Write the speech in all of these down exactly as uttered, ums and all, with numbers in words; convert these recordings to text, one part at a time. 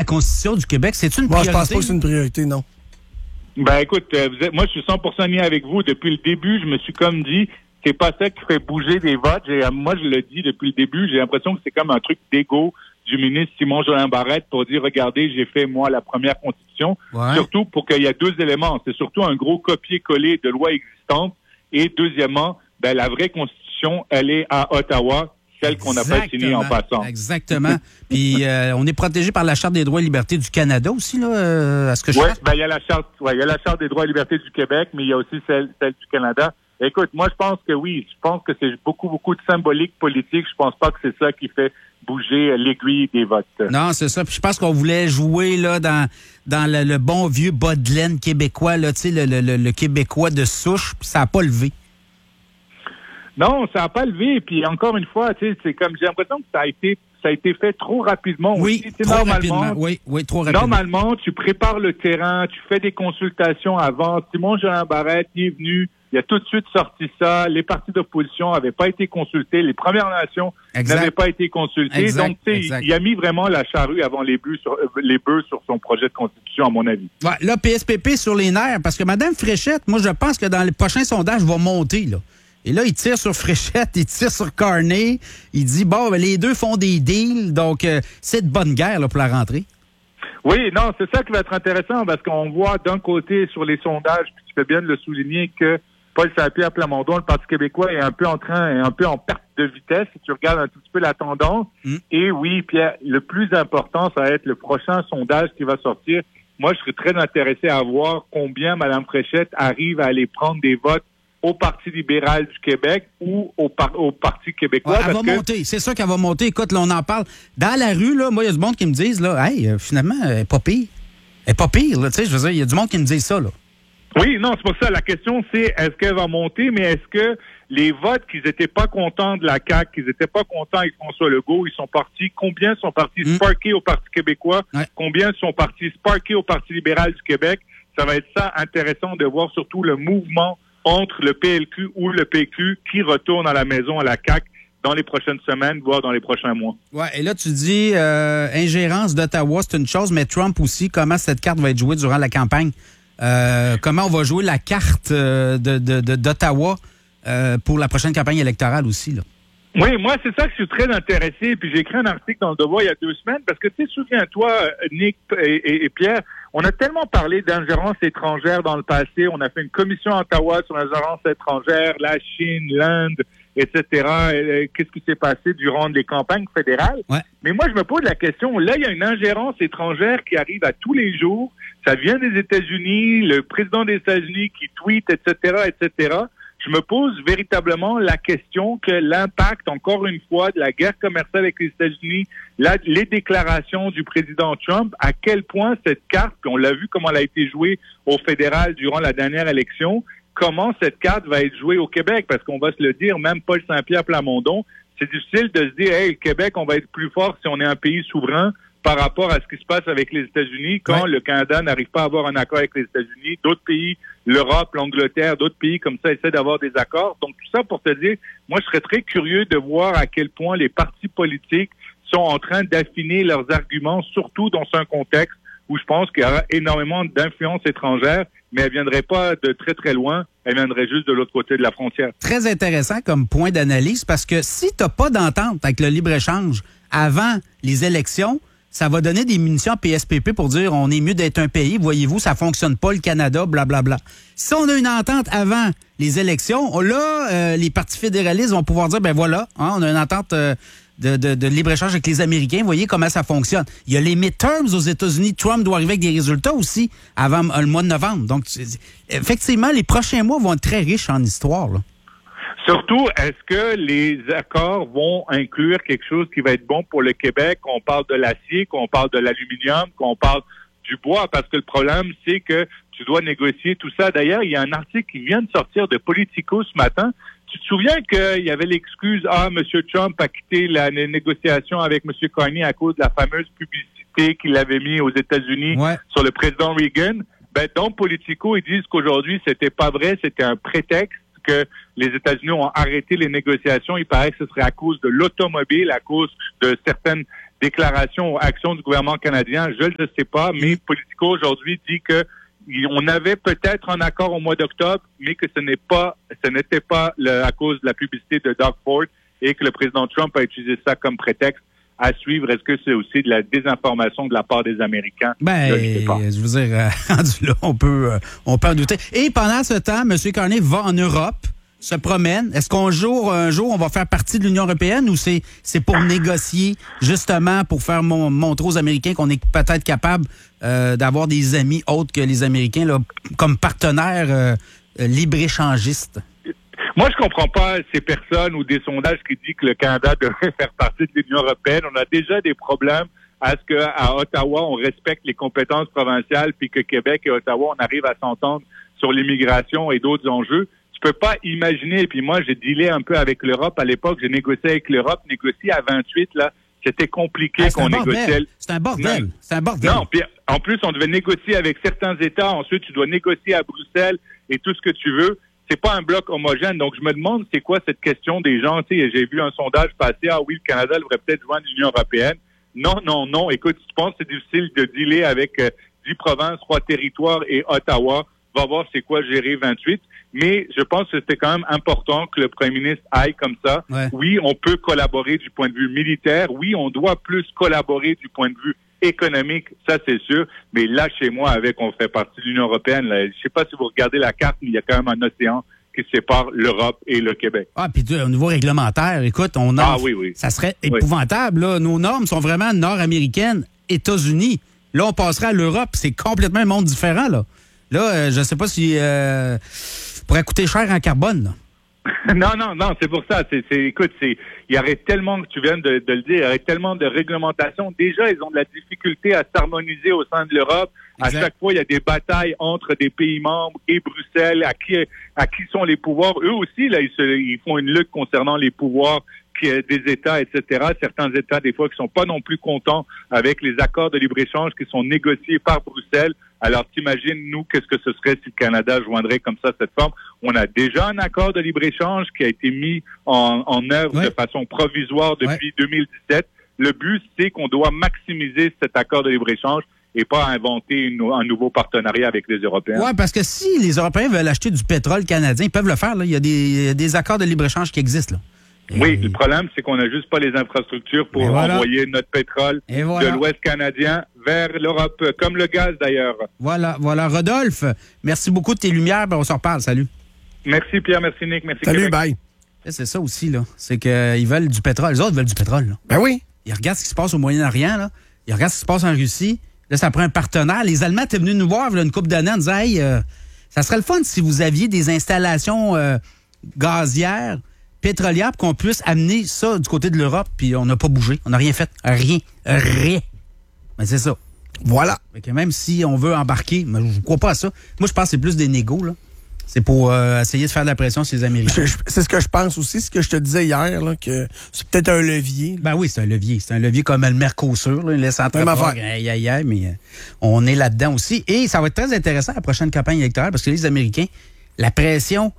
Constitution du Québec? C'est une priorité? Moi, je pense pas que c'est une priorité, non. Ben écoute, euh, vous êtes, moi je suis cent pour cent lié avec vous. Depuis le début, je me suis comme dit, c'est pas ça qui fait bouger des votes. J'ai, moi, je le dis depuis le début, j'ai l'impression que c'est comme un truc d'égo du ministre Simon-Jolin Barrette pour dire, regardez, j'ai fait, moi, la première constitution. Ouais. Surtout pour qu'il y a deux éléments. C'est surtout un gros copier-coller de lois existantes. Et deuxièmement, ben la vraie constitution, elle est à Ottawa. Celle qu'on n'a pas signée en passant. Exactement. Puis euh, on est protégé par la Charte des droits et libertés du Canada aussi, là, euh, à ce que je Oui, sais. ben il y a la charte, ouais, il y a la Charte des droits et libertés du Québec, mais il y a aussi celle, celle du Canada. Écoute, moi je pense que oui, je pense que c'est beaucoup, beaucoup de symbolique politique. Je pense pas que c'est ça qui fait bouger l'aiguille des votes. Non, c'est ça. Puis je pense qu'on voulait jouer là dans dans le, le bon vieux bas de laine québécois, là, tu sais, le, le, le, le Québécois de souche, puis ça n'a pas levé. Non, ça n'a pas levé. Puis encore une fois, tu sais, c'est comme j'ai l'impression que ça a été, ça a été fait trop rapidement. Oui, aussi. trop Normalement, rapidement. Oui, oui, trop rapidement. Normalement, tu prépares le terrain, tu fais des consultations avant. Simon-Jolin Barrette il est venu, il a tout de suite sorti ça. Les partis d'opposition n'avaient pas été consultés, les Premières Nations Exact. n'avaient pas été consultées. Exact, Donc, tu sais, exact. il a mis vraiment la charrue avant les bœufs sur, euh, les bœufs sur son projet de constitution, à mon avis. Ouais, là, P S P P sur les nerfs, parce que Mme Fréchette, moi, je pense que dans les prochains sondages, va monter, là. Et là, il tire sur Fréchette, il tire sur Carney. Il dit, bon, ben, les deux font des deals, donc euh, c'est de bonne guerre là, pour la rentrée. Oui, non, c'est ça qui va être intéressant, parce qu'on voit d'un côté sur les sondages, puis tu fais bien de le souligner, que Paul Saint-Pierre Plamondon, le Parti québécois, est un peu en train, est un peu en perte de vitesse, si tu regardes un tout petit peu la tendance. Mm. Et oui, Pierre, le plus important, ça va être le prochain sondage qui va sortir. Moi, je serais très intéressé à voir combien Mme Fréchette arrive à aller prendre des votes au Parti libéral du Québec ou au, par- au Parti québécois. Ouais, elle parce va que... monter, c'est sûr qu'elle va monter. Écoute, là, on en parle. Dans la rue, là, moi, il y a du monde qui me disent, là, hey, euh, finalement, elle n'est pas pire. Elle n'est pas pire, là, tu sais, je veux dire, il y a du monde qui me dit ça, là. Oui, non, c'est pour ça. La question, c'est est-ce qu'elle va monter, mais est-ce que les votes qu'ils n'étaient pas contents de la C A Q, qu'ils n'étaient pas contents avec François Legault, ils sont partis, combien sont partis Mm. sparkés au Parti québécois, Ouais. combien sont partis sparkés au Parti libéral du Québec? Ça va être ça intéressant de voir surtout le mouvement entre le P L Q ou le P Q qui retourne à la maison à la C A Q dans les prochaines semaines, voire dans les prochains mois. Ouais, et là, tu dis, euh, ingérence d'Ottawa, c'est une chose, mais Trump aussi, comment cette carte va être jouée durant la campagne? Euh, comment on va jouer la carte euh, de, de, de, d'Ottawa euh, pour la prochaine campagne électorale aussi, là? Oui, moi, c'est ça que je suis très intéressé. Puis j'ai écrit un article dans Le Devoir il y a deux semaines parce que, tu sais, souviens-toi, Nick et, et, et Pierre, on a tellement parlé d'ingérence étrangère dans le passé. On a fait une commission à Ottawa sur l'ingérence étrangère, la Chine, l'Inde, et cetera. Et, qu'est-ce qui s'est passé durant les campagnes fédérales? Ouais. Mais moi, je me pose la question. Là, il y a une ingérence étrangère qui arrive à tous les jours. Ça vient des États-Unis, le président des États-Unis qui tweet, et cetera, et cetera. Je me pose véritablement la question que l'impact, encore une fois, de la guerre commerciale avec les États-Unis, la, les déclarations du président Trump, à quel point cette carte, puis on l'a vu comment elle a été jouée au fédéral durant la dernière élection, comment cette carte va être jouée au Québec, parce qu'on va se le dire, même Paul Saint-Pierre Plamondon, c'est difficile de se dire, hey, le Québec, on va être plus fort si on est un pays souverain par rapport à ce qui se passe avec les États-Unis, quand ouais. le Canada n'arrive pas à avoir un accord avec les États-Unis, d'autres pays, l'Europe, l'Angleterre, d'autres pays comme ça essaient d'avoir des accords. Donc tout ça pour te dire, moi je serais très curieux de voir à quel point les partis politiques sont en train d'affiner leurs arguments, surtout dans un contexte où je pense qu'il y aura énormément d'influence étrangère, mais elle viendrait pas de très très loin, elle viendrait juste de l'autre côté de la frontière. Très intéressant comme point d'analyse, parce que si tu n'as pas d'entente avec le libre-échange avant les élections, ça va donner des munitions à P S P P pour dire on est mieux d'être un pays, voyez-vous, ça fonctionne pas, le Canada, blablabla. Si on a une entente avant les élections, là, euh, les partis fédéralistes vont pouvoir dire, ben voilà, hein, on a une entente euh, de, de, de libre-échange avec les Américains, voyez comment ça fonctionne. Il y a les midterms aux États-Unis, Trump doit arriver avec des résultats aussi avant euh, le mois de novembre. Donc, effectivement, les prochains mois vont être très riches en histoire, là. Surtout, est-ce que les accords vont inclure quelque chose qui va être bon pour le Québec, qu'on parle de l'acier, qu'on parle de l'aluminium, qu'on parle du bois? Parce que le problème, c'est que tu dois négocier tout ça. D'ailleurs, il y a un article qui vient de sortir de Politico ce matin. Tu te souviens qu'il y avait l'excuse, ah, M. Trump a quitté la négociation avec M. Carney à cause de la fameuse publicité qu'il avait mis aux États-Unis Ouais. sur le président Reagan. Ben, dans Politico, ils disent qu'aujourd'hui, c'était pas vrai, c'était un prétexte, que les États-Unis ont arrêté les négociations. Il paraît que ce serait à cause de l'automobile, à cause de certaines déclaration ou action du gouvernement canadien, je ne le sais pas, mais Politico aujourd'hui dit que on avait peut-être un accord au mois d'octobre, mais que ce n'est pas, ce n'était pas le, à cause de la publicité de Doug Ford et que le président Trump a utilisé ça comme prétexte à suivre. Est-ce que c'est aussi de la désinformation de la part des Américains? Ben, là, je sais pas. Je veux dire, rendu là, on peut, euh, on peut en douter. Et pendant ce temps, M. Carney va en Europe, se promène. Est-ce qu'un jour, un jour, on va faire partie de l'Union européenne ou c'est, c'est pour négocier, justement, pour faire mon, montrer aux Américains qu'on est peut-être capable euh, d'avoir des amis autres que les Américains, là, comme partenaires euh, libre-échangistes? Moi, je comprends pas ces personnes ou des sondages qui disent que le Canada devrait faire partie de l'Union européenne. On a déjà des problèmes à ce qu'à Ottawa, on respecte les compétences provinciales, puis que Québec et Ottawa, on arrive à s'entendre sur l'immigration et d'autres enjeux. Je peux pas imaginer, et puis moi, j'ai dealé un peu avec l'Europe à l'époque, j'ai négocié avec l'Europe, négocier à vingt-huit, là, c'était compliqué ah, qu'on négociait. C'est un bordel. Non. C'est un bordel. Non, puis en plus, on devait négocier avec certains États, ensuite, tu dois négocier à Bruxelles et tout ce que tu veux. C'est pas un bloc homogène. Donc, je me demande c'est quoi cette question des gens. Tu sais, j'ai vu un sondage passer, ah oui, le Canada devrait peut-être joindre l'Union européenne. Non, non, non. Écoute, tu penses que c'est difficile de dealer avec euh, dix provinces, trois territoires et Ottawa. Va voir c'est quoi gérer vingt-huit. Mais je pense que c'était quand même important que le premier ministre aille comme ça. Ouais. Oui, on peut collaborer du point de vue militaire. Oui, on doit plus collaborer du point de vue économique, ça c'est sûr. Mais là, chez moi, avec on fait partie de l'Union européenne, là, je sais pas si vous regardez la carte, mais il y a quand même un océan qui sépare l'Europe et le Québec. Ah, puis au niveau réglementaire, écoute, on a, ah, oui, oui. ça serait épouvantable. Là. Nos normes sont vraiment nord-américaines, États-Unis. Là, on passerait à l'Europe, c'est complètement un monde différent. Là, là euh, je sais pas si euh, pourrait coûter cher en carbone. Là. Non, non, non, c'est pour ça. C'est, c'est, écoute, c'est, il y aurait tellement, tu viens de, de le dire, il y aurait tellement de réglementations. Déjà, ils ont de la difficulté à s'harmoniser au sein de l'Europe. Exact. À chaque fois, il y a des batailles entre des pays membres et Bruxelles. À qui, à qui sont les pouvoirs? Eux aussi, là, ils, se, ils font une lutte concernant les pouvoirs qui, des États, et cetera. Certains États, des fois, qui sont pas non plus contents avec les accords de libre-échange qui sont négociés par Bruxelles. Alors, t'imagines, nous, qu'est-ce que ce serait si le Canada joindrait comme ça cette forme? On a déjà un accord de libre-échange qui a été mis en, en œuvre ouais. de façon provisoire depuis ouais. deux mille dix-sept. Le but, c'est qu'on doit maximiser cet accord de libre-échange et pas inventer une, un nouveau partenariat avec les Européens. Oui, parce que si les Européens veulent acheter du pétrole canadien, ils peuvent le faire. Là. Il y a des, il y a des accords de libre-échange qui existent. Là. Et... Oui, le problème, c'est qu'on n'a juste pas les infrastructures pour voilà. envoyer notre pétrole voilà. de l'Ouest canadien vers l'Europe, comme le gaz d'ailleurs. Voilà, voilà. Rodolphe, merci beaucoup de tes lumières. Ben, on s'en reparle. Salut. Merci Pierre, merci Nick, merci Salut, Québec. bye. C'est ça aussi, là. C'est qu'ils veulent du pétrole. Les autres veulent du pétrole, là. Ben oui. Ils regardent ce qui se passe au Moyen-Orient, là. Ils regardent ce qui se passe en Russie. Là, ça prend un partenaire. Les Allemands étaient venus nous voir, là, une couple d'années, en disant, hey, euh, ça serait le fun si vous aviez des installations euh, gazières, pétrolières, pour qu'on puisse amener ça du côté de l'Europe, puis on n'a pas bougé. On n'a rien fait. Rien. Rien. Mais c'est ça. Voilà. Fait que même si on veut embarquer, mais je ne crois pas à ça. Moi, je pense que c'est plus des négos, là. C'est pour euh, essayer de faire de la pression sur les Américains. Je, je, c'est ce que je pense aussi, ce que je te disais hier, là, que c'est peut-être un levier. Ben oui, c'est un levier. C'est un levier comme le Mercosur, là, laisse entrer fort, aïe, aïe, aïe, mais euh, on est là-dedans aussi. Et ça va être très intéressant la prochaine campagne électorale parce que les Américains, la pression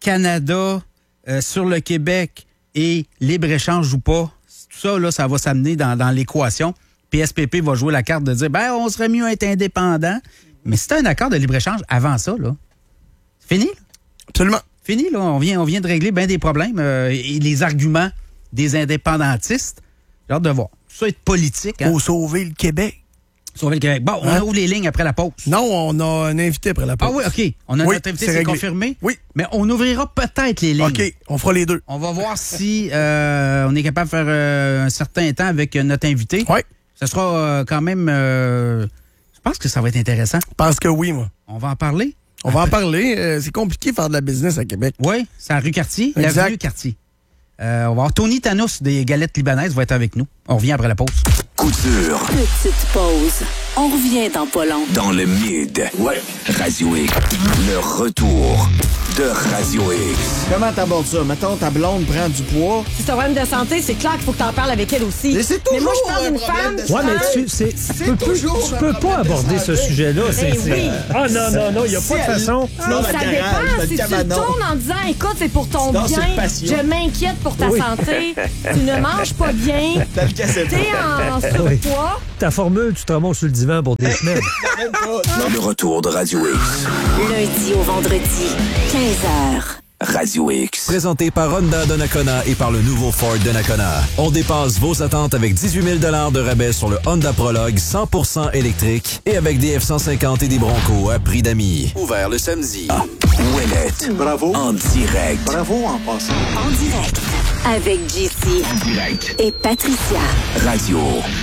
Canada euh, sur le Québec et libre-échange ou pas, tout ça, là, ça va s'amener dans, dans l'équation. P S P P va jouer la carte de dire, ben, on serait mieux être indépendant. Mais c'est un accord de libre-échange avant ça, là. Fini? Là. Absolument. Fini, là. On vient, on vient de régler bien des problèmes euh, et les arguments des indépendantistes. J'ai hâte de voir. Tout ça est politique. Hein? Pour sauver le Québec. Sauver le Québec. Bon, on hein? ouvre les lignes après la pause. Non, on a un invité après la pause. Ah oui, OK. On a oui, notre invité, c'est, c'est réglé. confirmé. Oui. Mais on ouvrira peut-être les lignes. OK, on fera les deux. On va voir si euh, on est capable de faire euh, un certain temps avec notre invité. Oui. Ce sera euh, quand même... Euh, je pense que ça va être intéressant. Je pense que oui, moi. On va en parler. On va en parler. Euh, c'est compliqué de faire de la business à Québec. Oui, c'est à rue Cartier, la rue Cartier. Euh, on va voir Tony Thanos des Galettes Libanaises va être avec nous. On revient après la pause. Coup dur. Petite pause. On revient dans pas long. Dans le mid. Ouais. Radio X. Le retour de Radio X. Comment t'abordes ça? Mettons, ta blonde prend du poids. Si c'est un problème de santé, c'est clair qu'il faut que t'en parles avec elle aussi. Mais c'est toujours mais moi, je parle d'une femme. Ouais, mais tu, c'est, c'est tu peux, tu peux pas aborder ce sujet-là. C'est, c'est... Oui. Ah non, non, non, il n'y a si pas de façon. Mais ça garage, dépend. Si tu le tournes en disant, écoute, c'est pour ton bien, je m'inquiète pour ta oui. santé, tu ne manges pas bien, cassait T'es en surpoids. Ta formule, tu te ramasses sur le divan pour des semaines. Le retour de Radio X. Lundi au vendredi, quinze heures. Radio X. Présenté par Honda de Nakona et par le nouveau Ford de Nakona. On dépasse vos attentes avec dix-huit mille dollars de rabais sur le Honda Prologue cent pour cent électrique et avec des F cent cinquante et des Broncos à prix d'amis. Ouvert le samedi. Ah, Ouellette. Bravo. En direct. Bravo en passant. En direct. Avec J C. En direct. Et Patricia. Radio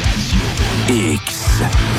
X.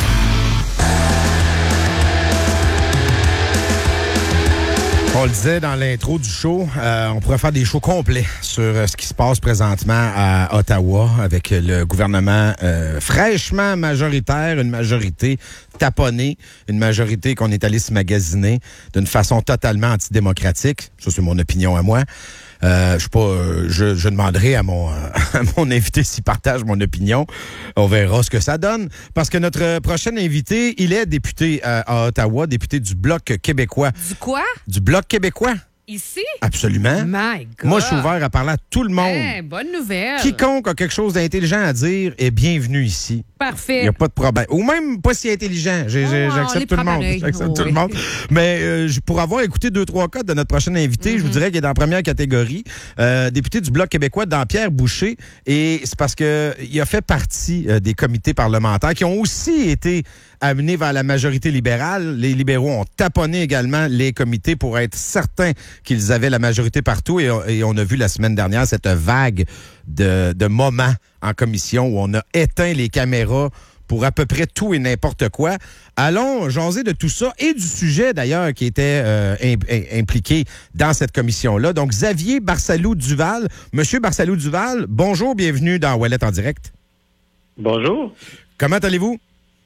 On le disait dans l'intro du show, euh, on pourrait faire des shows complets sur euh, ce qui se passe présentement à Ottawa avec le gouvernement euh, fraîchement majoritaire, une majorité taponnée, une majorité qu'on est allé se magasiner d'une façon totalement antidémocratique. Ça, c'est mon opinion à moi. Euh, je sais pas, euh, je, je demanderai à mon, euh, à mon invité s'il partage mon opinion. On verra ce que ça donne. Parce que notre prochain invité, il est député à, à Ottawa, député du Bloc québécois. Du quoi? Du Bloc québécois. Ici? Absolument. My God. Moi, je suis ouvert à parler à tout le monde. Hey, bonne nouvelle. Quiconque a quelque chose d'intelligent à dire est bienvenu ici. Parfait. Il n'y a pas de problème. Ou même pas si intelligent. J'ai, j'ai, Oh, on j'accepte les tout le prend monde. pareil. J'accepte Oh, tout oui. le monde. Mais euh, je- pour avoir écouté deux, trois codes de notre prochain invité, Mm-hmm. je vous dirais qu'il est dans la première catégorie. Euh, député du Bloc québécois, Dampierre Boucher. Et c'est parce que il a fait partie euh, des comités parlementaires qui ont aussi été amenés vers la majorité libérale. Les libéraux ont taponné également les comités pour être certains qu'ils avaient la majorité partout. Et, et on a vu la semaine dernière cette vague de, de moments en commission où on a éteint les caméras pour à peu près tout et n'importe quoi. Allons jaser de tout ça et du sujet, d'ailleurs, qui était euh, im- im- impliqué dans cette commission-là. Donc, Xavier Barsalou-Duval. Monsieur Barsalou-Duval, bonjour, bienvenue dans Ouellette en direct. Bonjour. Comment allez-vous?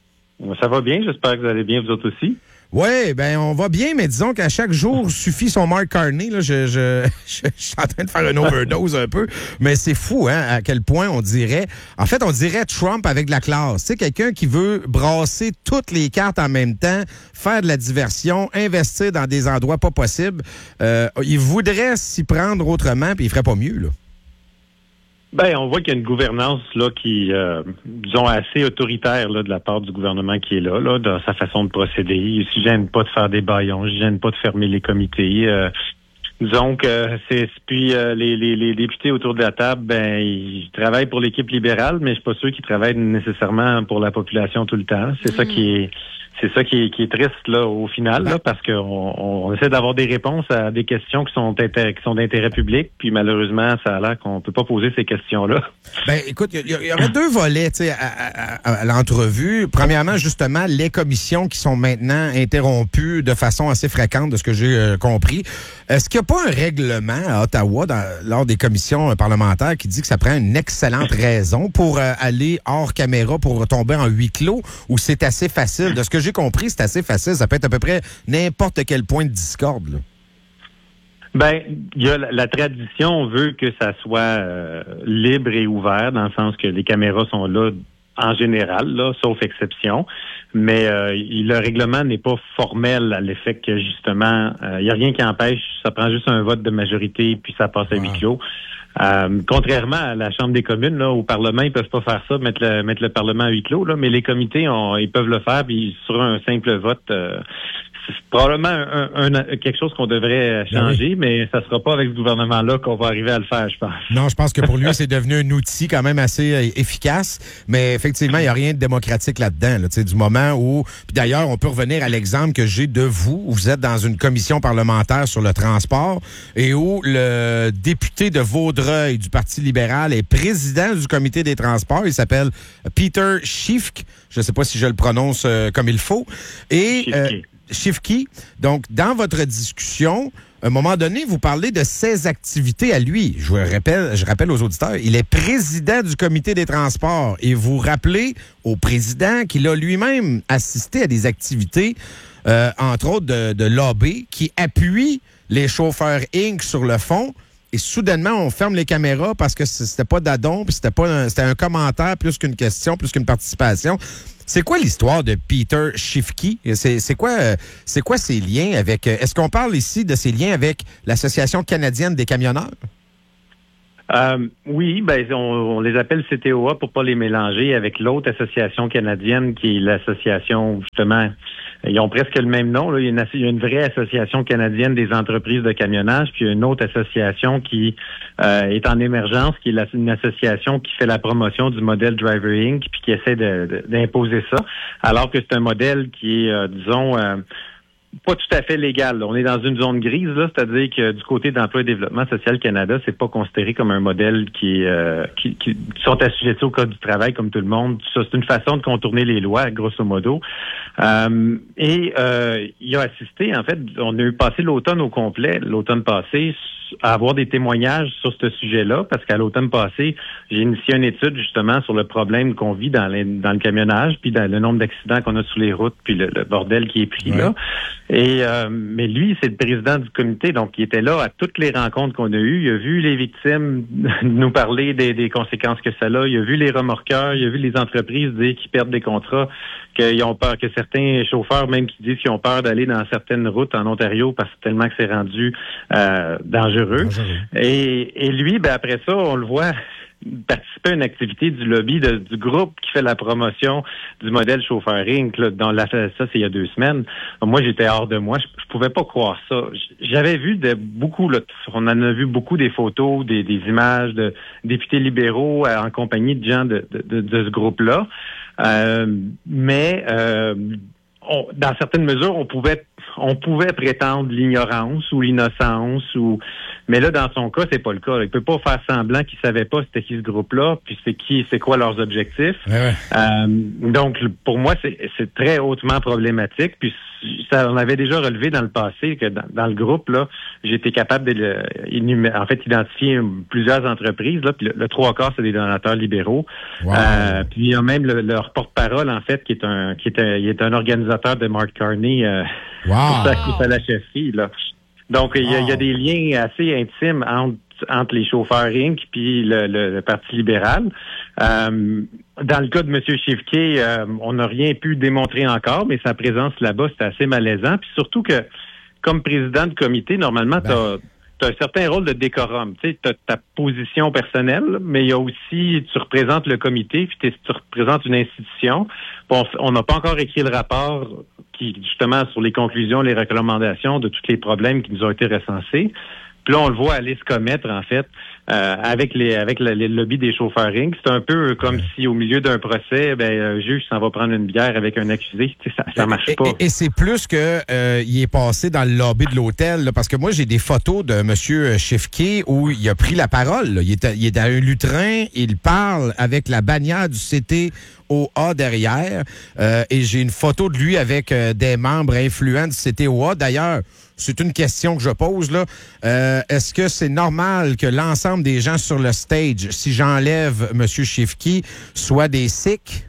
Ça va bien, j'espère que vous allez bien, vous autres aussi. Oui, ben on va bien, mais disons qu'à chaque jour suffit son Mark Carney. Là, je, je, je, je suis en train de faire une overdose un peu, mais c'est fou, hein, à quel point on dirait... En fait, on dirait Trump avec de la classe. C'est quelqu'un qui veut brasser toutes les cartes en même temps, faire de la diversion, investir dans des endroits pas possibles. Euh, il voudrait s'y prendre autrement, puis il ferait pas mieux, là. Ben, on voit qu'il y a une gouvernance là qui, euh, disons, assez autoritaire là, de la part du gouvernement qui est là, là, dans sa façon de procéder. Il ne se gêne pas de faire des baillons, il ne se gêne pas de fermer les comités. Euh, disons que c'est puis euh, les, les, les députés autour de la table, ben ils travaillent pour l'équipe libérale, mais je suis pas sûr qu'ils travaillent nécessairement pour la population tout le temps. C'est mm. ça qui est c'est ça qui est, qui est triste là au final, là, parce qu'on on, on essaie d'avoir des réponses à des questions qui sont intér- qui sont d'intérêt public, puis malheureusement, ça a l'air qu'on peut pas poser ces questions-là. Ben, écoute, il y, y aurait deux volets, tu sais, à, à, à, à l'entrevue. Premièrement, justement, les commissions qui sont maintenant interrompues de façon assez fréquente, de ce que j'ai euh, compris. Est-ce qu'il n'y a pas un règlement à Ottawa, dans, lors des commissions euh, parlementaires, qui dit que ça prend une excellente raison pour euh, aller hors caméra, pour tomber en huis clos, ou c'est assez facile? De ce que j'ai compris, c'est assez facile. Ça peut être à peu près n'importe quel point de discorde, là. Ben, il y a la, la tradition veut que ça soit euh, libre et ouvert, dans le sens que les caméras sont là en général, là, sauf exception. Mais euh, il, le règlement n'est pas formel à l'effet que justement, euh, il n'y a rien qui empêche. Ça prend juste un vote de majorité, puis ça passe à huis clos. Euh, contrairement à la Chambre des communes, là, au Parlement, ils peuvent pas faire ça, mettre le, mettre le Parlement à huis clos, là, mais les comités, ont, ils peuvent le faire, puis sur un simple vote, euh, c'est probablement un, un, un, quelque chose qu'on devrait changer, oui. mais ça sera pas avec ce gouvernement-là qu'on va arriver à le faire, je pense. Non, je pense que pour lui, c'est devenu un outil quand même assez euh, efficace, mais effectivement, il n'y a rien de démocratique là-dedans, là, tu sais, du moment où... Puis d'ailleurs, on peut revenir à l'exemple que j'ai de vous, où vous êtes dans une commission parlementaire sur le transport et où le député de Vaudreuil du Parti libéral est président du comité des transports. Il s'appelle Peter Schiffk. Je ne sais pas si je le prononce euh, comme il faut. Et... Schiffki. Donc, dans votre discussion, à un moment donné, vous parlez de ses activités à lui. Je vous rappelle, je rappelle aux auditeurs, il est président du comité des transports et vous rappelez au président qu'il a lui-même assisté à des activités, euh, entre autres de, de lobby, qui appuient les chauffeurs Incorporated sur le fond. Et soudainement, on ferme les caméras parce que c'était pas d'adon, puis c'était pas un, c'était un commentaire plus qu'une question, plus qu'une participation. C'est quoi l'histoire de Peter Schiffki? C'est, c'est quoi, c'est quoi ses liens avec... Est-ce qu'on parle ici de ses liens avec l'Association canadienne des camionneurs? Euh, oui, ben on, on les appelle C T O A pour pas les mélanger avec l'autre association canadienne qui est l'association, justement, ils ont presque le même nom. Là. Il, y a une, il y a une vraie association canadienne des entreprises de camionnage, puis il y a une autre association qui euh, est en émergence, qui est la, une association qui fait la promotion du modèle Driver Incorporated, puis qui essaie de, de, d'imposer ça, alors que c'est un modèle qui est, euh, disons, euh, pas tout à fait légal. Là. On est dans une zone grise, là, c'est-à-dire que du côté d'Emploi et Développement social Canada, c'est pas considéré comme un modèle qui, euh, qui, qui sont assujettis au Code du travail comme tout le monde. Ça, c'est une façon de contourner les lois, grosso modo. Euh, et euh, il a assisté, en fait, on a eu passé l'automne au complet, l'automne passé, à avoir des témoignages sur ce sujet-là, parce qu'à l'automne passé, j'ai initié une étude justement sur le problème qu'on vit dans, les, dans le camionnage, puis dans le nombre d'accidents qu'on a sur les routes, puis le, le bordel qui est pris ouais. là. Et euh, mais lui, c'est le président du comité, donc il était là à toutes les rencontres qu'on a eues. Il a vu les victimes nous parler des, des conséquences que ça a. Il a vu les remorqueurs, il a vu les entreprises dire qu'ils perdent des contrats, qu'ils ont peur, que certains chauffeurs même qui disent qu'ils ont peur d'aller dans certaines routes en Ontario parce que tellement que c'est rendu euh, dangereux. dangereux. Et, et lui, ben après ça, on le voit participer à une activité du lobby de, du groupe qui fait la promotion du modèle Chauffeur Incorporated. Dans la, ça, c'est il y a deux semaines. Moi, j'étais hors de moi. Je, je pouvais pas croire ça. J'avais vu de beaucoup, là, on en a vu beaucoup des photos, des, des images de députés libéraux euh, en compagnie de gens de, de, de, de ce groupe-là. Euh, mais euh, on, dans certaines mesures, on pouvait on pouvait prétendre l'ignorance ou l'innocence ou mais là, dans son cas, c'est pas le cas. Il peut pas faire semblant qu'il savait pas c'était qui ce groupe-là, puis c'est qui, c'est quoi leurs objectifs. Ouais, ouais. Euh, donc, pour moi, c'est, c'est très hautement problématique. Puis ça, on avait déjà relevé dans le passé que dans, dans le groupe là, j'étais capable de le, énumérer, en fait identifier plusieurs entreprises. Là, puis le, le trois quarts, c'est des donateurs libéraux. Wow. Euh, puis il y a même le, leur porte-parole en fait, qui est un, qui est un, il est un organisateur de Mark Carney euh, wow. pour sa course à la chefferie là. Donc, il y, a, il y a des liens assez intimes entre, entre les chauffeurs Inc puis le, le, le Parti libéral. Euh, dans le cas de M. Chivkey, euh, on n'a rien pu démontrer encore, mais sa présence là-bas, c'est assez malaisant. Puis surtout que, comme président de comité, normalement, ben. tu as un certain rôle de décorum. Tu sais, tu as ta position personnelle, mais il y a aussi, tu représentes le comité, puis tu représentes une institution. On n'a pas encore écrit le rapport qui, justement, sur les conclusions, les recommandations de tous les problèmes qui nous ont été recensés. Puis là, on le voit aller se commettre, en fait, euh, avec les avec le, les lobbies des chauffeurs Incorporated. C'est un peu comme ouais. si, au milieu d'un procès, ben, un juge s'en va prendre une bière avec un accusé. Tu sais, ça, ça marche pas. Et, et, et c'est plus que euh, il est passé dans le lobby de l'hôtel, là, parce que moi, j'ai des photos de M. Chivkey où il a pris la parole. Là. Il, est à, il est à un lutrin, il parle avec la bannière du C T O A derrière, euh, et j'ai une photo de lui avec euh, des membres influents du C T O A. D'ailleurs, c'est une question que je pose, là. Euh, est-ce que c'est normal que l'ensemble des gens sur le stage, si j'enlève M. Chivkey, soient des Sikhs?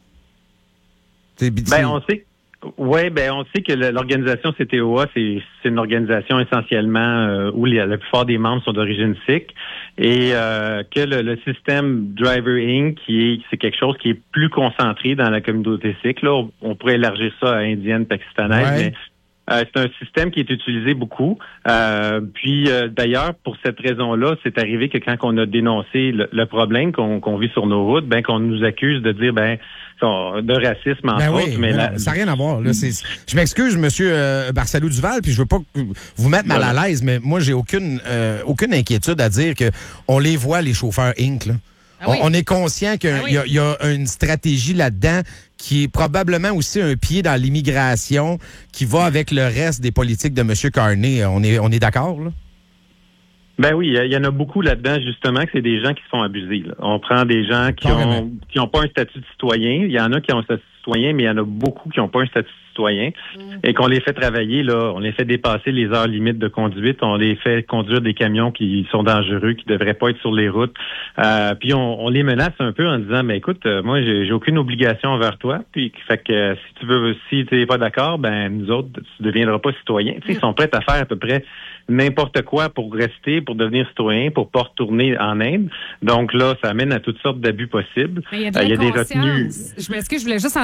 Ben, on sait. Oui, ben on sait que l'organisation C T O A, c'est, c'est une organisation essentiellement euh, où la, la plupart des membres sont d'origine sikh, et euh, que le, le système Driver Incorporated, qui est c'est quelque chose qui est plus concentré dans la communauté sikh. Là, on, on pourrait élargir ça à indienne, pakistanaise, ouais. mais Euh, c'est un système qui est utilisé beaucoup. Euh, puis, euh, d'ailleurs, pour cette raison-là, c'est arrivé que quand on a dénoncé le, le problème qu'on, qu'on vit sur nos routes, ben qu'on nous accuse de dire ben de racisme entre ben oui, autres. Mais ben, la... ça n'a rien à voir. Là, c'est, je m'excuse, Monsieur euh, Barsalou-Duval, puis je veux pas vous mettre mal à l'aise, mais moi, j'ai aucune euh, aucune inquiétude à dire que on les voit, les chauffeurs Inc là. Ah oui. on, on est conscient qu'il ah oui. y, y a une stratégie là-dedans qui est probablement aussi un pied dans l'immigration qui va avec le reste des politiques de M. Carney. On est, on est d'accord, là? Ben oui, il y en a beaucoup là-dedans, justement, que c'est des gens qui se font abuser. Là. On prend des gens qui ont qui ont pas un statut de citoyen. Il y en a qui ont un statut de citoyen, mais il y en a beaucoup qui n'ont pas un statut de citoyen. Mm. Et qu'on les fait travailler, là, on les fait dépasser les heures limites de conduite, on les fait conduire des camions qui sont dangereux, qui devraient pas être sur les routes. Euh, puis on, on les menace un peu en disant, mais écoute, euh, moi, j'ai, j'ai aucune obligation envers toi. Puis fait que euh, si tu veux, si tu n'es pas d'accord, ben nous autres, tu deviendras pas citoyen. Tu sais, ils sont prêts à faire à peu près n'importe quoi pour rester, pour devenir citoyen, pour pas retourner en Inde. Donc là, ça amène à toutes sortes d'abus possibles. Mais il y a, de euh, il y a des retenues. Je m'excuse, je voulais juste en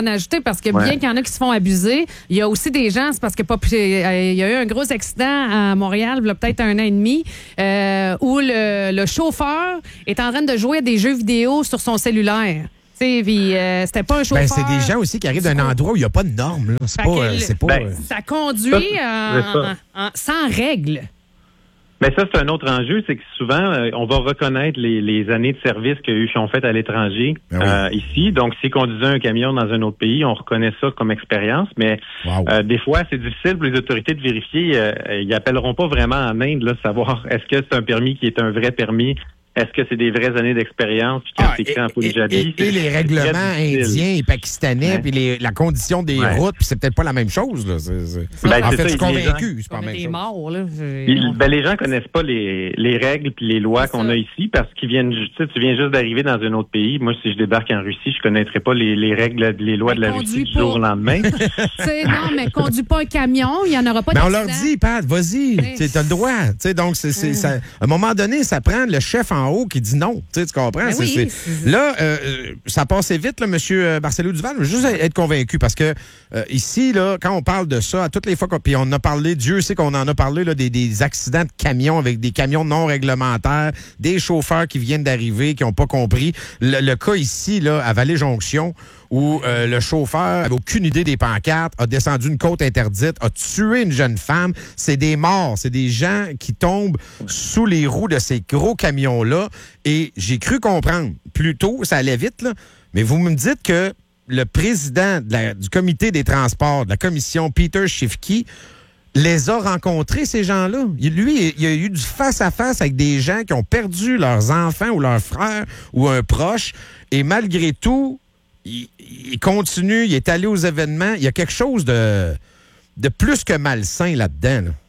ajouter parce que Ouais. bien qu'il y en a qui se font abuser, il y a aussi des gens, c'est parce que pas, il y a eu un gros accident à Montréal, il y a peut-être un an et demi, euh, où le, le chauffeur est en train de jouer à des jeux vidéo sur son cellulaire. Puis, euh, c'était pas un chauffeur. Ben, c'est des gens aussi qui arrivent d'un endroit où il n'y a pas de normes. Là. C'est pas, euh, c'est pas, Ben, euh, ça conduit Ça, en- c'est ça. en- en- sans règles. Mais ça, c'est un autre enjeu, c'est que souvent, euh, on va reconnaître les, les années de service qu'ils ont faites à l'étranger Ben oui. euh, ici. Donc, s'ils conduisaient un camion dans un autre pays, on reconnaît ça comme expérience. Mais wow. euh, des fois, c'est difficile pour les autorités de vérifier. Euh, ils appelleront pas vraiment en Inde, là, savoir est-ce que c'est un permis qui est un vrai permis. Est-ce que c'est des vraies années d'expérience? Puis quand Ah, c'est écrit en et, Punjabi, et- et c'est- les c'est règlements très difficile. indiens et pakistanais, Ouais. puis les- la condition des Ouais. routes, puis c'est peut-être pas la même chose. Là. C'est, c'est... Ben, en c'est fait, ça, je suis les convaincu, gens- c'est pas On la a même des chose. morts, là. Je- Ils- ben, les gens connaissent pas les, les règles puis les lois C'est qu'on ça. a ici parce qu'ils viennent, ju- tu sais, tu viens juste d'arriver dans un autre pays. Moi, si je débarque en Russie, je connaîtrais pas les, les règles, les lois Mais de la conduis Russie du jour pas. au lendemain. Tu sais, non, mais conduis pas un camion, il n'y en aura pas Mais on d'accident. leur dit, Pat, vas-y, Ouais. tu as le droit. Tu sais, donc, c'est, c'est, ça, à un moment donné, ça prend le chef en haut qui dit non. Tu sais, tu comprends? Ben C'est- oui, c'est- c'est- Là, euh, euh, ça passait vite, là, M. Barcelo Duval. Je veux juste être convaincu parce que euh, ici, là, quand on parle de ça, à toutes les fois, qu'on- puis on en a parlé, Dieu sait qu'on en a parlé, là, des, des accidents de camions avec des camions non réglementaires, des chauffeurs qui viennent d'arriver, qui n'ont pas compris. Le, le cas ici, là, à Vallée-Jonction, où euh, le chauffeur avait aucune idée des pancartes, a descendu une côte interdite, a tué une jeune femme. C'est des morts, c'est des gens qui tombent sous les roues de ces gros camions-là. Et j'ai cru comprendre, plus tôt, ça allait vite, là, mais vous me dites que le président de la- du comité des transports, de la commission, Peter Schiffke, les a rencontrés, ces gens-là. Il- Lui, il y a eu du face-à-face avec des gens qui ont perdu leurs enfants ou leurs frères ou un proche. Et malgré tout, il, il continue, il est allé aux événements. Il y a quelque chose de, de plus que malsain là-dedans. là.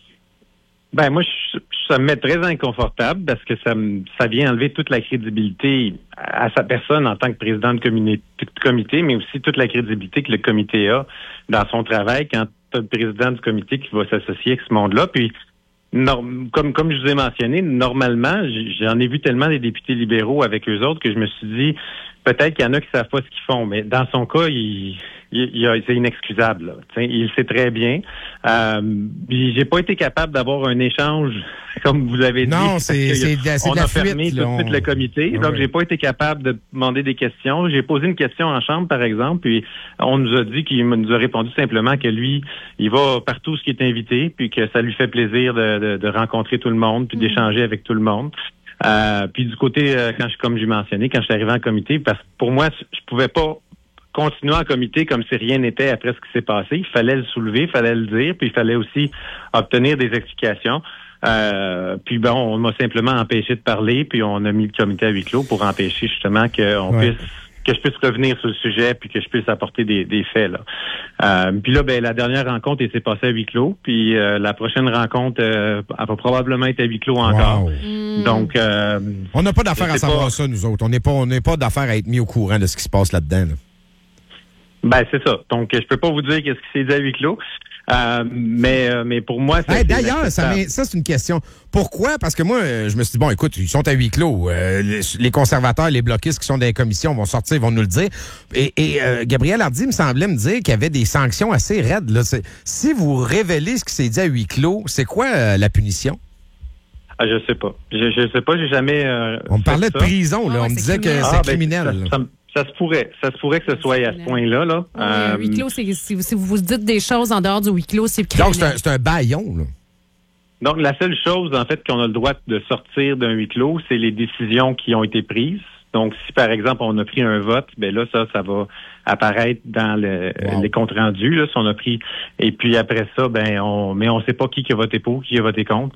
Ben moi, je, ça me met très inconfortable parce que ça, me, ça vient enlever toute la crédibilité à sa personne en tant que président de, communi- de comité, mais aussi toute la crédibilité que le comité a dans son travail quand tu as le président du comité qui va s'associer avec ce monde-là. Puis, norm- comme, comme je vous ai mentionné, normalement, j- j'en ai vu tellement des députés libéraux avec eux autres que je me suis dit, peut-être qu'il y en a qui savent pas ce qu'ils font, mais dans son cas, il, il, il a- c'est inexcusable. Là. T'sais, il le sait très bien. Euh, puis j'ai pas été capable d'avoir un échange, comme vous avez dit. Non, c'est- parce que c'est de la- c'est on de la a fuite, fermé là, tout de suite on- le comité, Ah donc ouais. j'ai pas été capable de demander des questions. J'ai posé une question en chambre, par exemple, puis on nous a dit qu'il nous a répondu simplement que lui, il va partout où il est invité, puis que ça lui fait plaisir de, de, de rencontrer tout le monde, puis d'échanger avec tout le monde. Euh, puis du côté, euh, quand je, comme j'ai mentionné, quand je suis arrivé en comité, parce que pour moi, je pouvais pas continuer en comité comme si rien n'était après ce qui s'est passé. Il fallait le soulever, il fallait le dire, puis il fallait aussi obtenir des explications. Euh, puis bon, on m'a simplement empêché de parler, puis on a mis le comité à huis clos pour empêcher justement qu'on Ouais. puisse que je puisse revenir sur le sujet puis que je puisse apporter des, des faits là. Euh, puis là, ben la dernière rencontre, elle s'est passée à huis clos. Puis euh, la prochaine rencontre, euh, elle va probablement être à huis clos encore. Wow. Donc, euh, On n'a pas d'affaire je à sais savoir pas. ça, nous autres. On n'est pas, on n'est pas d'affaire à être mis au courant de ce qui se passe là-dedans. là. Ben c'est ça. Donc je peux pas vous dire qu'est-ce qui s'est dit à huis clos. Euh, mais euh, mais pour moi, c'est Hey, D'ailleurs, ça, inacceptable. m'est- ça c'est une question. Pourquoi? Parce que moi, euh, je me suis dit, bon, écoute, ils sont à huis clos. Euh, les, les conservateurs, les bloquistes qui sont dans les commissions vont sortir, ils vont nous le dire. Et, et euh, Gabriel Hardy me semblait me dire qu'il y avait des sanctions assez raides. Là. C'est- Si vous révélez ce qui s'est dit à huis clos, c'est quoi euh, la punition? Ah, je sais pas. Je, je sais pas. J'ai jamais. euh, On me fait parlait de ça. prison. Là. Ah ouais, On me c'est disait que criminel. c'est Ah, ben, criminel. ça, là. ça, ça se pourrait. Ça se pourrait que ce soit à ce point-là. Là. Oui, Euh, huis clos, c'est, si, si vous vous dites des choses en dehors du huis clos, c'est criminel. Donc, c'est un, c'est un baillon. Là. Donc, la seule chose, en fait, qu'on a le droit de sortir d'un huis clos, c'est les décisions qui ont été prises. Donc, si, par exemple, on a pris un vote, ben là, ça, ça va apparaître dans le, Wow. les comptes rendus, là, si on a pris. Et puis, après ça, ben, on, mais on sait pas qui qui a voté pour, qui a voté contre.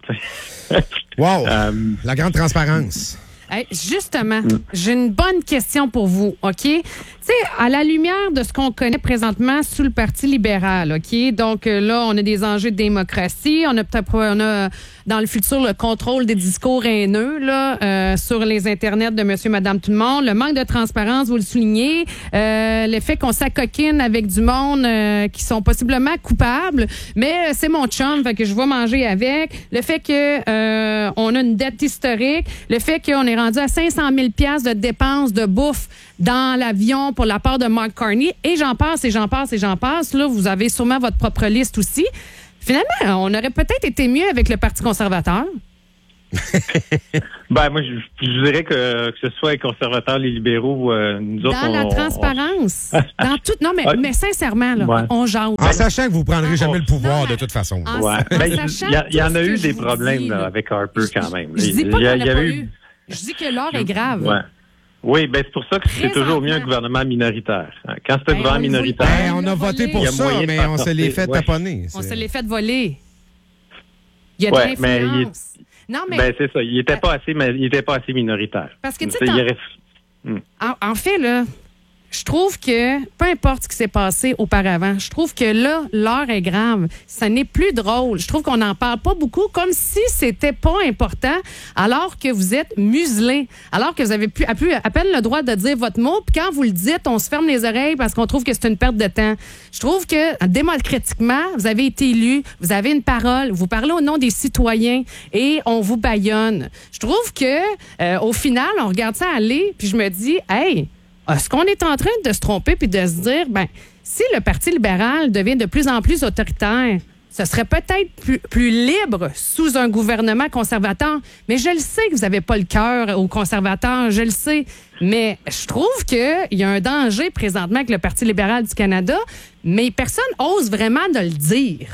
Wow! Euh, La grande transparence. Hey, justement, Mm. j'ai une bonne question pour vous, OK? Tu sais, à la lumière de ce qu'on connaît présentement sous le Parti libéral, OK? Donc euh, là, on a des enjeux de démocratie, on a peut-être on a dans le futur le contrôle des discours haineux là euh, sur les internets de monsieur, madame, tout le monde, le manque de transparence, vous le soulignez, euh, le fait qu'on s'acoquine avec du monde euh, qui sont possiblement coupables, mais euh, c'est mon chum, fait que je vais manger avec, le fait que euh, on a une dette historique, le fait qu'on est est rendu à cinq cent mille dollars de dépenses de bouffe dans l'avion pour la part de Mark Carney. Et j'en passe, et j'en passe, et j'en passe. Là, vous avez sûrement votre propre liste aussi. Finalement, on aurait peut-être été mieux avec le Parti conservateur. Ben, moi, je, je dirais que, que ce soit les conservateurs, les libéraux, euh, nous Dans autres, on, la on- transparence. dans tout. Non, mais, Ouais. mais sincèrement, là, Ouais. on jase. En sachant que vous ne prendrez jamais le pouvoir de toute façon. En, Ouais. en Ben, sachant il y, a- il y en tout a ce eu que des je vous problèmes dis, là, là. avec Harper quand même. Je dis Il pas y a- qu'il n'y il y en a avait pas eu- eu. Je dis que l'or est grave. Ouais. Oui, ben c'est pour ça que c'est toujours mieux un gouvernement minoritaire. Quand c'est un Ben, gouvernement on le minoritaire... Ben, on a voté pour il y a ça, moyen de mais faire on se les sortir. fait Ouais. taponner. On C'est- se l'est fait voler. Il y a Ouais, de mais il est- l'influence. Non, mais Ben c'est ça, il était pas assez, mais il était pas assez minoritaire. Parce que, tu sais, C'est- il t'en- aurait- Hmm. en, en fait, là, je trouve que peu importe ce qui s'est passé auparavant, je trouve que là, l'heure est grave. Ça n'est plus drôle. Je trouve qu'on n'en parle pas beaucoup, comme si c'était pas important, alors que vous êtes muselé, alors que vous avez plus, à, plus- à peine le droit de dire votre mot, puis quand vous le dites, on se ferme les oreilles parce qu'on trouve que c'est une perte de temps. Je trouve que démocratiquement, vous avez été élu, vous avez une parole, vous parlez au nom des citoyens et on vous bâillonne. Je trouve que euh, au final, on regarde ça aller, puis je me dis, hey, est-ce qu'on est en train de se tromper puis de se dire, ben, si le Parti libéral devient de plus en plus autoritaire, ce serait peut-être plus, plus libre sous un gouvernement conservateur. Mais je le sais que vous n'avez pas le cœur aux conservateurs, je le sais. Mais je trouve qu'il y a un danger présentement avec le Parti libéral du Canada, mais personne n'ose vraiment de le dire.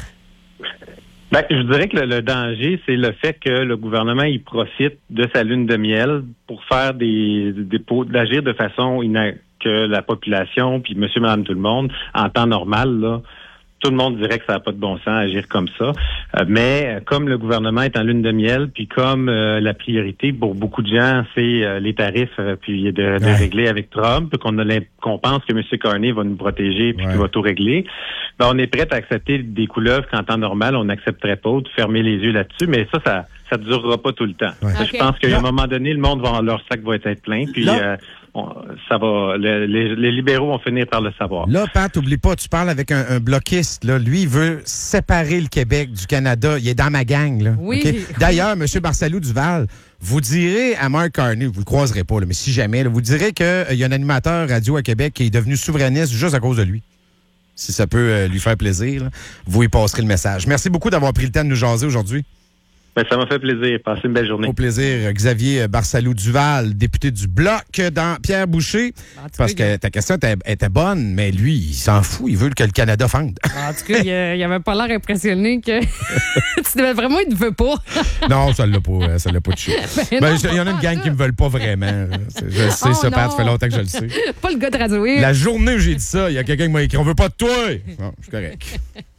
Ben, je dirais que le, le danger, c'est le fait que le gouvernement il profite de sa lune de miel pour faire des, des pour- d'agir de façon ina- que la population, puis monsieur, madame, tout le monde, en temps normal, là, tout le monde dirait que ça n'a pas de bon sens à agir comme ça. Euh, mais euh, comme le gouvernement est en lune de miel, puis comme euh, la priorité pour beaucoup de gens, c'est euh, les tarifs, euh, puis de, de Ouais. régler avec Trump, puis qu'on a l'im- qu'on pense que M. Carney va nous protéger, puis Ouais. qu'il va tout régler, ben, on est prêt à accepter des couleuvres qu'en temps normal, on n'accepterait pas, de fermer les yeux là-dessus, mais ça, ça ça ne durera pas tout le temps. Ouais. Ça, Ok. Je pense qu'à un moment donné, le monde va, leur sac va être plein, puis Là- euh, on- ça va, le- les, les libéraux vont finir par le savoir. Là, Pat, oublie pas, tu parles avec un, un bloquiste. Là. Lui, il veut séparer le Québec du Canada. Il est dans ma gang. Là. Oui. OK? D'ailleurs, M. Barsalou Duval, vous direz à Mark Carney, vous le croiserez pas, là, mais si jamais, là, vous direz qu'il euh, y a un animateur radio à Québec qui est devenu souverainiste juste à cause de lui. Si ça peut euh, lui faire plaisir, là, vous y passerez le message. Merci beaucoup d'avoir pris le temps de nous jaser aujourd'hui. Ben, ça m'a fait plaisir. Passez une belle journée. Au plaisir, Xavier Barsalou Duval, député du Bloc dans Pierre Boucher. En tout Parce cas, que ta question était, était bonne, mais lui, il s'en fout. Il veut que le Canada fende. En tout cas, il, euh, il avait pas l'air impressionné que tu devais vraiment, il ne veut pas. Non, ça l'a pas, euh, ça l'a pas touché. Ben Ben, non, je- il y en a une gang qui me veulent pas vraiment. C'est- Je le sais, Oh ça, Pat, non. ça fait longtemps que je le sais. Pas le gars de Radio X. La journée où j'ai dit ça, il y a quelqu'un qui m'a écrit « On veut pas de toi! » Bon, je suis correct.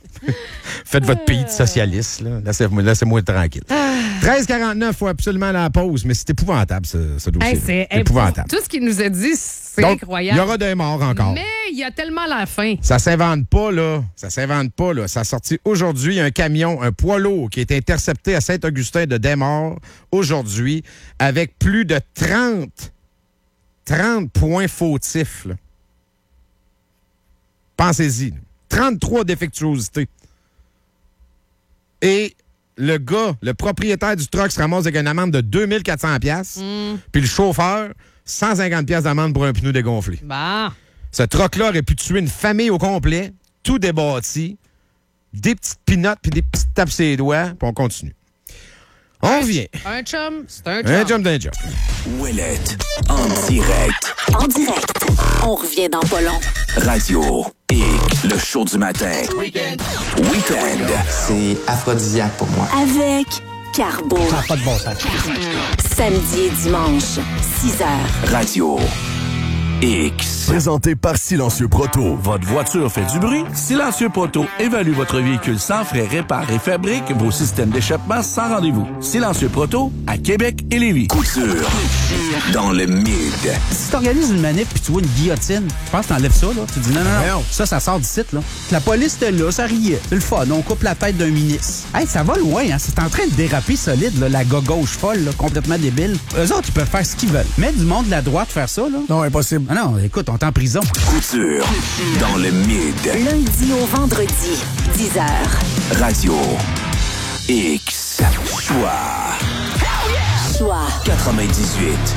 Faites votre pays de socialiste, là. Laissez-moi, laissez-moi tranquille. treize quarante-neuf, faut absolument la pause, mais c'est épouvantable, ce, ce dossier. Hey, c'est épouvantable. Tout ce qu'il nous a dit, c'est Donc, il incroyable. y aura des morts encore. Mais il y a tellement la fin. Ça s'invente pas, là. Ça s'invente pas, là. Ça a sorti aujourd'hui un camion, un poids lourd qui a été intercepté à Saint-Augustin de Desmaures aujourd'hui avec plus de trente, trente points fautifs, là. Pensez-y. là. trente-trois défectuosités. Et le gars, le propriétaire du truck se ramasse avec une amende de deux mille quatre cents dollars, puis le chauffeur, cent cinquante dollars d'amende pour un pneu dégonflé. Bah. Ce truck-là aurait pu tuer une famille au complet, tout débâti, des petites pinottes puis des petites tapes sur les doigts, puis on continue. On revient. Un chum, c'est un chum. Un jump d'un jump. Ouellette, en direct. En direct. On revient dans pas long. Radio et le show du matin. Week-end. C'est aphrodisiaque pour moi. Avec Carbo. Ça n'a pas de bon sens. Samedi et dimanche, six heures. Radio X. Présenté par Silencieux Proto. Votre voiture fait du bruit? Silencieux Proto évalue votre véhicule sans frais, répare et fabrique vos systèmes d'échappement sans rendez-vous. Silencieux Proto à Québec et Lévis. Couture. Dans le mid. Si t'organises une manip puis tu vois une guillotine, je pense que t'enlèves ça, là. Tu dis non, non, non, ça, ça sort du site, là. La police était là, ça riait. C'est le fun, on coupe la tête d'un ministre. Hey, ça va loin, hein. C'est en train de déraper solide, là, la gauche folle, là, complètement débile. Eux autres, ils peuvent faire ce qu'ils veulent. Mais du monde de la droite faire ça, là. Non, impossible. Ah non, écoute, on est en prison. Couture. Dans le mid. Lundi au vendredi, dix heures. Radio X. Choix. Choix quatre-vingt-dix-huit.